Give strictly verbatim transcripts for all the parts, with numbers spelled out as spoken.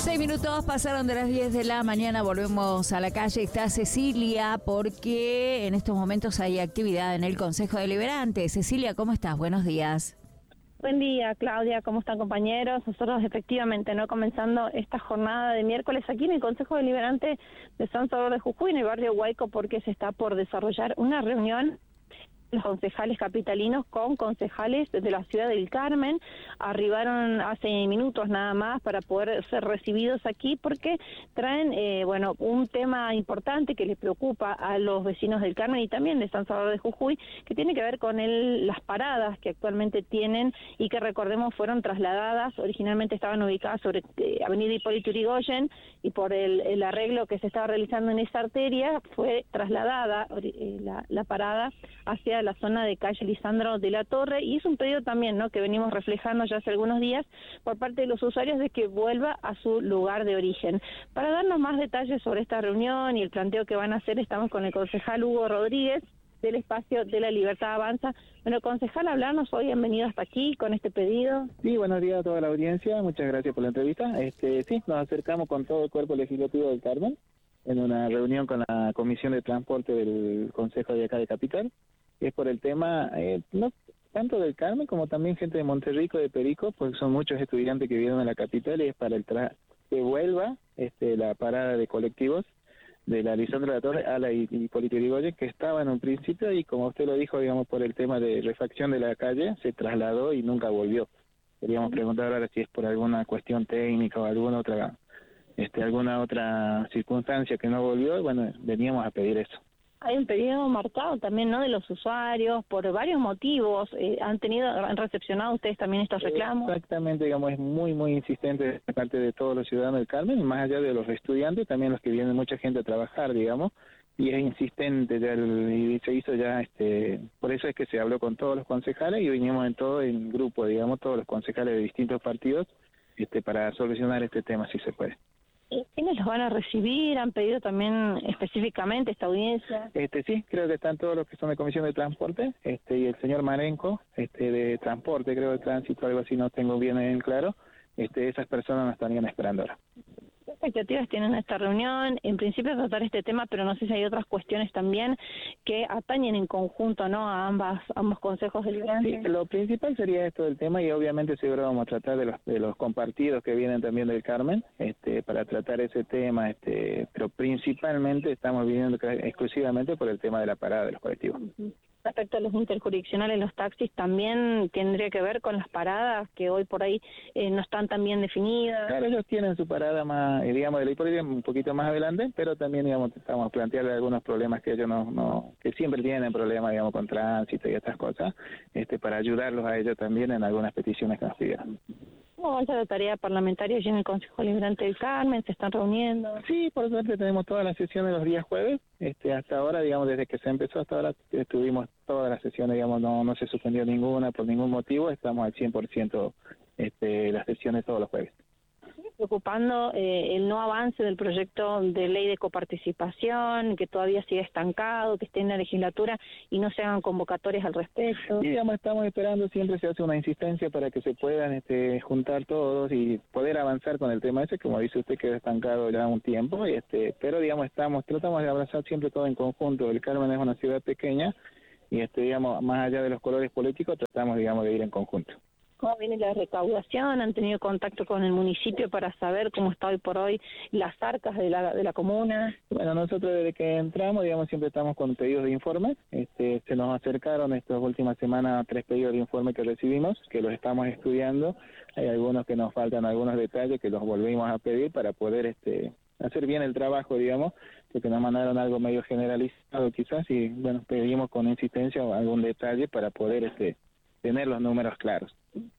Seis minutos pasaron de las diez de la mañana, volvemos a la calle. Está Cecilia porque en estos momentos hay actividad en el Consejo Deliberante. Cecilia, ¿cómo estás? Buenos días. Buen día, Claudia, ¿cómo están, compañeros? Nosotros efectivamente, ¿no? Comenzando esta jornada de miércoles aquí en el Consejo Deliberante de San Salvador de Jujuy, en el barrio Huayco, porque se está por desarrollar una reunión los concejales capitalinos con concejales de la ciudad del Carmen. Arribaron hace minutos nada más para poder ser recibidos aquí porque traen, eh, bueno, un tema importante que les preocupa a los vecinos del Carmen y también de San Salvador de Jujuy, que tiene que ver con el, las paradas que actualmente tienen y que, recordemos, fueron trasladadas. Originalmente estaban ubicadas sobre eh, Avenida Hipólito Yrigoyen y por el, el arreglo que se estaba realizando en esa arteria fue trasladada eh, la, la parada hacia la zona de calle Lisandro de la Torre, y es un pedido también, ¿no?, que venimos reflejando ya hace algunos días por parte de los usuarios de que vuelva a su lugar de origen. Para darnos más detalles sobre esta reunión y el planteo que van a hacer, estamos con el concejal Hugo Rodríguez del Espacio de la Libertad Avanza. Bueno, concejal, hablarnos hoy, han venido hasta aquí con este pedido. Sí, buenos días a toda la audiencia, muchas gracias por la entrevista. Este, sí, nos acercamos con todo el cuerpo legislativo del Carmen en una reunión con la Comisión de Transporte del Consejo de acá de Capital. Es por el tema, eh, no tanto del Carmen como también gente de Monterrico, de Perico, porque son muchos estudiantes que viven en la capital, y es para el tra que vuelva este, la parada de colectivos de la Lisandro de la Torre a la Hipólito Yrigoyen, que estaba en un principio, y como usted lo dijo, digamos, por el tema de refacción de la calle, se trasladó y nunca volvió. Queríamos preguntar ahora si es por alguna cuestión técnica o alguna otra, este, alguna otra circunstancia que no volvió. Bueno, veníamos a pedir eso. Hay un pedido marcado también, ¿no?, de los usuarios, por varios motivos. Eh, ¿Han tenido, han recepcionado ustedes también estos reclamos? Exactamente, digamos, es muy, muy insistente de parte de todos los ciudadanos del Carmen, y más allá de los estudiantes, también los que vienen mucha gente a trabajar, digamos, y es insistente, ya el, y se hizo ya, este, por eso es que se habló con todos los concejales y vinimos en todo en grupo, digamos, todos los concejales de distintos partidos, este, para solucionar este tema, si se puede. ¿Quiénes los van a recibir? ¿Han pedido también específicamente esta audiencia? Este sí, creo que están todos los que son de Comisión de Transporte, este y el señor Marenco, este de Transporte, creo de Tránsito, algo así, no tengo bien en claro. Este, esas personas nos estarían esperando ahora. ¿Qué expectativas tienen esta reunión? En principio tratar este tema, pero no sé si hay otras cuestiones también que atañen en conjunto, ¿no?, a ambas ambos consejos deliberantes. Sí, lo principal sería esto del tema, y obviamente seguro vamos a tratar de los de los compartidos que vienen también del Carmen, este para tratar ese tema, este pero principalmente estamos viniendo exclusivamente por el tema de la parada de los colectivos. Uh-huh. Respecto a los interjurisdiccionales, los taxis, también tendría que ver con las paradas que hoy por ahí eh, no están tan bien definidas. Claro, ellos tienen su parada más, digamos, de la Hipólito un poquito más adelante, pero también, digamos, estamos planteando algunos problemas que ellos no, no, que siempre tienen problemas, digamos, con tránsito y estas cosas, este, para ayudarlos a ellos también en algunas peticiones que nos pidieron. ¿Cómo avanza la tarea parlamentaria allí en el Consejo Deliberante del Carmen? ¿Se están reuniendo? Sí, por suerte tenemos todas las sesiones los días jueves. Este, hasta ahora, digamos, desde que se empezó hasta ahora, estuvimos todas las sesiones, digamos, no no se suspendió ninguna por ningún motivo. Estamos al cien por ciento este, las sesiones todos los jueves. ¿Sigue preocupando eh, el no avance del proyecto de ley de coparticipación, que todavía sigue estancado, que esté en la legislatura y no se hagan convocatorias al respecto? Sí, digamos, estamos esperando, siempre se hace una insistencia para que se puedan este, juntar todos y poder avanzar con el tema ese, como dice usted, quedó estancado ya un tiempo, y este pero digamos, estamos tratamos de abrazar siempre todo en conjunto. El Carmen es una ciudad pequeña y, este digamos, más allá de los colores políticos, tratamos, digamos, de ir en conjunto. ¿Cómo viene la recaudación? ¿Han tenido contacto con el municipio para saber cómo está hoy por hoy las arcas de la de la comuna? Bueno, nosotros desde que entramos, digamos, siempre estamos con pedidos de informes. Este, se nos acercaron estas últimas semanas tres pedidos de informe que recibimos, que los estamos estudiando. Hay algunos que nos faltan algunos detalles que los volvimos a pedir para poder este hacer bien el trabajo, digamos, porque nos mandaron algo medio generalizado quizás, y bueno, pedimos con insistencia algún detalle para poder este tener los números claros.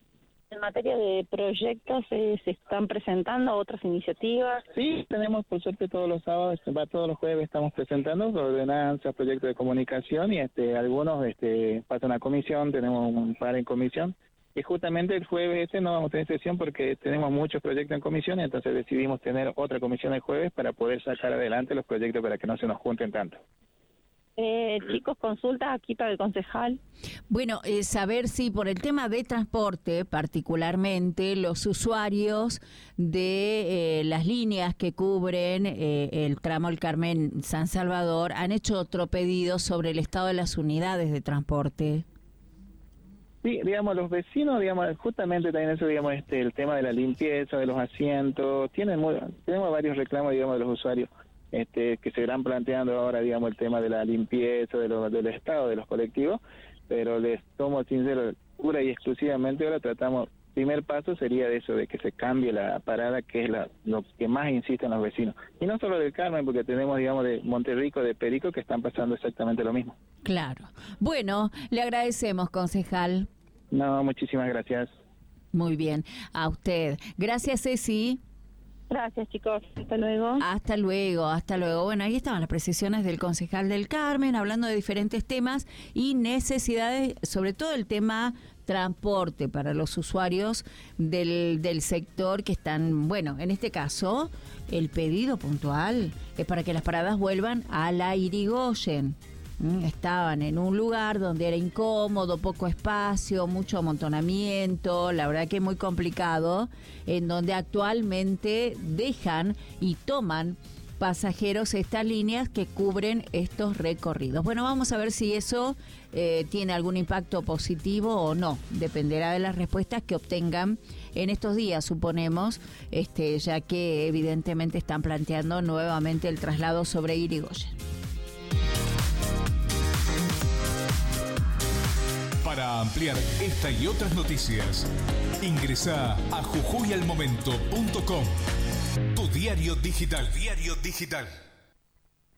En materia de proyectos, eh, ¿se están presentando otras iniciativas? Sí, tenemos por suerte todos los sábados, va todos los jueves estamos presentando ordenanzas, proyectos de comunicación, y este algunos este pasan a comisión, tenemos un par en comisión, y justamente el jueves este no vamos a tener sesión porque tenemos muchos proyectos en comisión, y entonces decidimos tener otra comisión el jueves para poder sacar adelante los proyectos para que no se nos junten tanto. Eh, chicos, consultas aquí para el concejal. Bueno, eh, saber si por el tema de transporte, particularmente los usuarios de eh, las líneas que cubren eh, el tramo El Carmen-San Salvador han hecho otro pedido sobre el estado de las unidades de transporte. Sí, digamos, los vecinos, digamos, justamente también eso, digamos, este, el tema de la limpieza, de los asientos, tienen muy, tenemos varios reclamos, digamos, de los usuarios. Este, que se irán planteando ahora, digamos, el tema de la limpieza, de lo, del estado de los colectivos, pero les tomo sincero, pura y exclusivamente ahora tratamos, primer paso sería de eso, de que se cambie la parada, que es la, lo que más insisten los vecinos. Y no solo del Carmen, porque tenemos, digamos, de Monterrico, de Perico, que están pasando exactamente lo mismo. Claro. Bueno, le agradecemos, concejal. No, muchísimas gracias. Muy bien, a usted. Gracias, Ceci. Gracias, chicos. Hasta luego. Hasta luego, hasta luego. Bueno, ahí estaban las precisiones del concejal del Carmen, hablando de diferentes temas y necesidades, sobre todo el tema transporte para los usuarios del, del sector que están, bueno, en este caso, el pedido puntual es para que las paradas vuelvan a la Irigoyen. Estaban en un lugar donde era incómodo, poco espacio, mucho amontonamiento, la verdad que muy complicado, en donde actualmente dejan y toman pasajeros estas líneas que cubren estos recorridos. Bueno, vamos a ver si eso eh, tiene algún impacto positivo o no, dependerá de las respuestas que obtengan en estos días, suponemos, este, ya que evidentemente están planteando nuevamente el traslado sobre Irigoyen. Para ampliar esta y otras noticias, ingresa a jujuy al momento punto com, tu diario digital, diario digital.